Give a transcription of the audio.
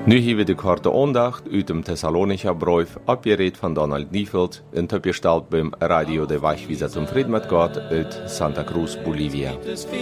Nu hebben we de korte aandacht uit dem Thessalonicher Brief, abgeredet van Donald Niefeld, intergesteld beim Radio de Wachwieser zum Frieden mit Gott uit Santa Cruz, Bolivia.